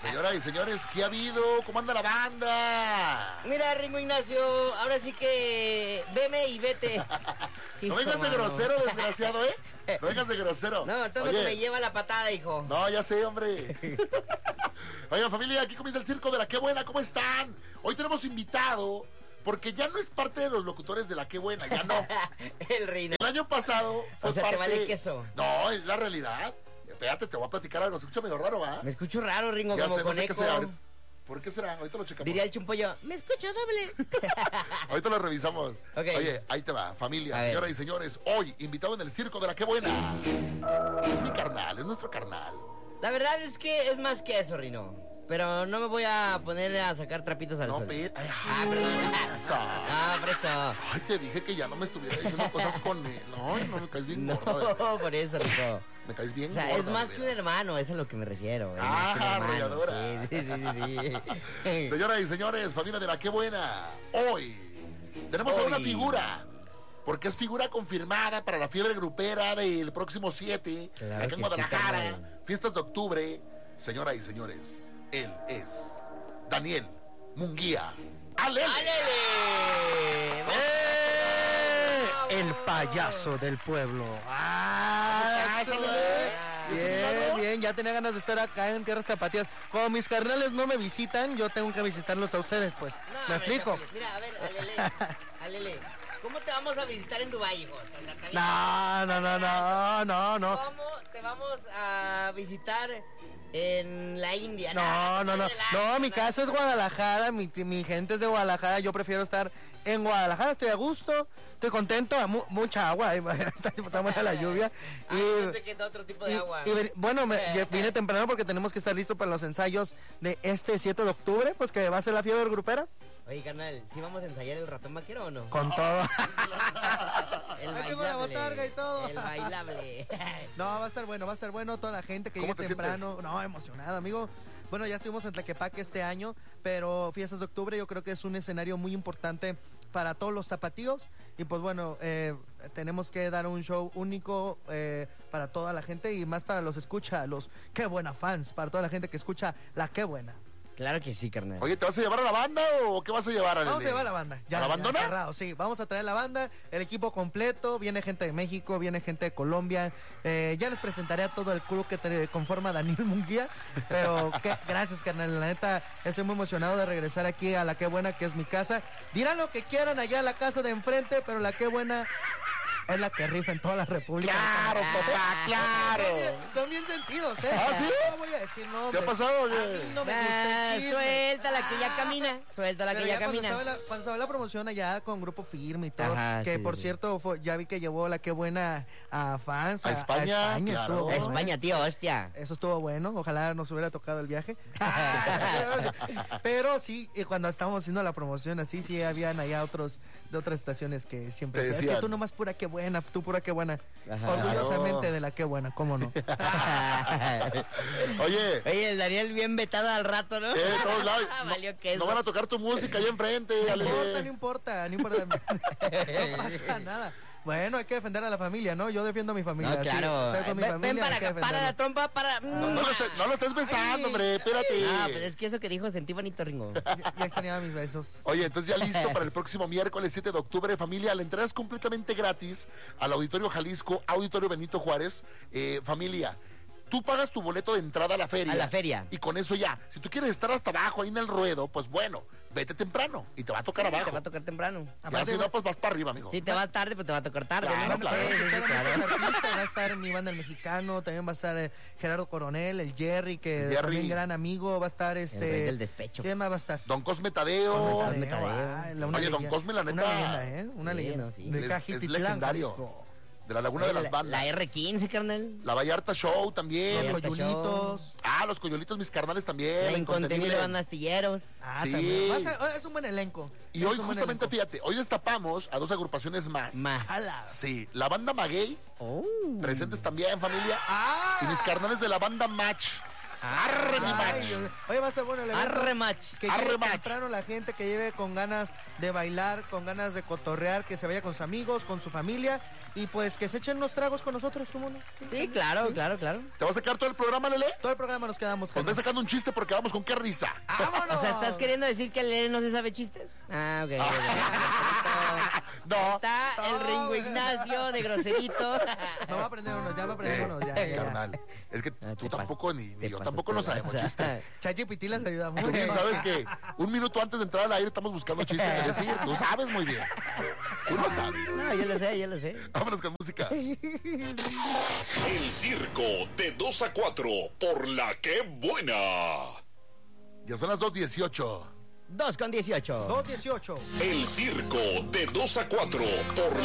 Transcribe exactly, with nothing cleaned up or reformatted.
Señoras y señores, ¿qué ha habido? ¿Cómo anda la banda? Mira, Ringo Ignacio, ahora sí que veme y vete. No vengas de grosero, desgraciado, ¿eh? No vengas de grosero. No, todo lo que me lleva la patada, hijo. No, ya sé, hombre. Oigan, familia, aquí comienza el circo de la Qué Buena. ¿Cómo están? Hoy tenemos invitado, porque ya no es parte de los locutores de la Qué Buena, ya no. El reino. El año pasado fue o sea, parte... ¿te vale queso? No, es la realidad. Espérate, te voy a platicar algo. Se escucha medio raro, ¿va? Me escucho raro, Ringo, ya como sé, con no sé eco. qué sea. ¿Por qué será? Ahorita lo checamos. Diría el chumpollo, me escucho doble. Ahorita lo revisamos. Okay. Oye, ahí te va, familia, a señoras ver. y señores. Hoy, invitado en el circo de la Qué Buena. Es mi carnal, es nuestro carnal. La verdad es que es más que eso, Rino. Pero no me voy a poner a sacar trapitos al No, sol. pe... Ay, Ah, perdón. Ah, por eso. Ay, te dije que ya no me estuviera diciendo cosas con él. No, no me caes bien No, gorda. por eso, Rico. Me caes bien O sea, gorda. es más que un hermano, es a lo que me refiero. Es Ah, más que un hermano. arrolladora. Sí, sí, sí, sí, sí. Señoras y señores, familia de la Qué Buena. Hoy tenemos Hoy. a una figura. Porque es figura confirmada para la fiebre grupera del próximo siete. Claro acá en que Guadalajara. sí, carnal. Fiestas de octubre. Señoras y señores, él es Daniel Munguía. ¡Alele! ¡Alele! ¡Eh! El payaso del pueblo. ¡Ah! ¿Estás, eso, Alele? eh. ¿Y ese Bien, milagro? bien, ya tenía ganas de estar acá en Tierras Tapatías. Como mis carnales no me visitan, yo tengo que visitarlos a ustedes, pues. No, ¿Me hombre, explico? Chapule, mira, a ver, Alele, Alele, ¿cómo te vamos a visitar en Dubái, hijo? No, no, no, no, no, no. ¿Cómo te vamos a visitar en la India? No, no, no. de la- No, mi casa es Guadalajara, mi, mi gente es de Guadalajara, yo prefiero estar en Guadalajara, estoy a gusto, estoy contento, mu- mucha agua, está, está buena la lluvia. Ah, Y, pensé que era otro tipo de y- agua. y ven- bueno, me, ya vine temprano porque tenemos que estar listos para los ensayos de este siete de octubre, pues que va a ser la fiebre grupera. Oye, carnal, ¿sí vamos a ensayar el ratón vaquero o no? Con todo. El Ahí tengo la bailable. botarga y todo. El bailable. No, va a estar bueno, va a estar bueno. Toda la gente que ¿Cómo llegue te temprano. No, emocionada, amigo. Bueno, ya estuvimos en Tlaquepaque este año, pero Fiestas de Octubre yo creo que es un escenario muy importante para todos los tapatíos. Y pues bueno, eh, tenemos que dar un show único eh, para toda la gente y más para los escucha, los Qué Buena fans, para toda la gente que escucha la Qué Buena. Claro que sí, carnal. Oye, ¿te vas a llevar a la banda o qué vas a llevar, Alele? Vamos a llevar a la banda. Ya, ¿A la ya bandona? cerrado, sí. Vamos a traer la banda, el equipo completo. Viene gente de México, viene gente de Colombia. Eh, ya les presentaré a todo el crew que te conforma Daniel Munguía. Pero qué, gracias, carnal. La neta, estoy muy emocionado de regresar aquí a la Qué Buena, que es mi casa. Dirán lo que quieran allá en la casa de enfrente, pero la Qué Buena es la que rifa en toda la República. Claro, papá, claro. Son bien, son bien sentidos, ¿eh? ¿Ah, sí? No voy a decir ¿Qué nombres. ha pasado, A oye? mí no me gusta Ah, el chisme. suéltala que ya camina. Suéltala Pero que ya, ya cuando camina. estaba, la, cuando estaba la promoción allá con Grupo Firme y todo, Ajá, que sí, por sí. cierto fue- ya vi que llevó la Qué Buena a fans, A España, claro. estuvo A bueno. España, tío, hostia. Eso estuvo bueno, ojalá nos hubiera tocado el viaje. Pero sí, y cuando estábamos haciendo la promoción así, sí habían allá otros de otras estaciones que siempre Te decían, es que decían. tú nomás pura Qué Buena, tú pura Qué Buena. Ajá. Orgullosamente Claro. de la Qué Buena, ¿cómo no? Oye, Oye, el Daniel bien vetado al rato, ¿no? eh, de todos lados. Valió No, queso. no van a tocar tu música allá enfrente, No importa, no Alele. importa, no importa. No pasa nada. Bueno, hay que defender a la familia, ¿no? Yo defiendo a mi familia. No, sí, claro. ustedes son mi ven, familia, ven para hay que acá, para defenderlos. la trompa, para... No, no lo estés, no lo estés besando, hombre, espérate. Ah, pues es que eso que dijo sentí bonito, Ringo. Ya, ya extrañaba mis besos. Oye, entonces ya listo para el próximo miércoles siete de octubre, familia. La entrada es completamente gratis al Auditorio Jalisco, Auditorio Benito Juárez. Eh, familia, tú pagas tu boleto de entrada a la feria. A la feria. Y con eso ya. Si tú quieres estar hasta abajo ahí en el ruedo, pues bueno, vete temprano y te va a tocar Sí, abajo. te va a tocar temprano. Ya, Aparte, si no, pues vas para arriba, amigo. Si te vas tarde, pues te va a tocar tarde, Claro, ¿no? claro. Sí, sí, sí, Van a estar claro. muchos artistas, va a estar mi banda El Mexicano, también va a estar eh, Gerardo Coronel, el Jerry, que El Jerry. también gran amigo, va a estar este... rey del despecho. ¿Quién más va a estar? Don Cosme Tadeo. Cosme Tadeo. ah, la- una Oye, don leyenda. Cosme, la neta, Una leyenda, ¿eh? Una sí, leyenda. no, sí. De Es- es Cajititlán, legendario. Jalisco. De la Laguna de Oye, las la, Bandas. la R quince, carnal. La Vallarta Show también. Los Vallarta coyulitos. Ah, los coyolitos, mis carnales también. La la incontenible Incontenible. banda Astilleros. Ah, Sí. también. Va a estar- es un buen elenco. Y Es hoy un buen justamente, elenco. fíjate, hoy destapamos a dos agrupaciones más. Más. ¡Hala! Sí, la banda Maguey, Oh. presentes también, familia. ¡Ah! Y mis carnales de la banda Match. Arre, mi Ay, match. Dios. Oye, va a ser bueno el evento. Arre match. Que Arre llegue match. temprano la gente, que lleve con ganas de bailar, con ganas de cotorrear, que se vaya con sus amigos, con su familia y pues que se echen unos tragos con nosotros, ¿cómo no? Sí, claro, claro, claro. ¿Te vas a sacar todo el programa, Lele? Todo el programa nos quedamos Pues con ve sacando un chiste porque vamos con qué risa. ¡Vámonos! O sea, ¿estás queriendo decir que Lele no se sabe chistes? Ah, ok. ok. No. Está el No, Ringo güey. Ignacio de Groserito. Me va a aprender uno, ya me aprendí Eh, uno, ya, ya, ya. carnal, es que Ah, tú te tampoco pasas- ni, ni te yo pasas tampoco no de sabemos lanza. chistes. Chachi Pitilas ayuda Tú mucho. bien sabes que un minuto antes de entrar al aire estamos buscando chistes que decir. Tú sabes muy bien. Tú lo sabes. No, yo lo sé, yo lo sé. Vámonos con música. El circo de dos a cuatro por la que buena. Ya son las dos dieciocho. dos con dieciocho. dos dieciocho. El circo de dos a cuatro por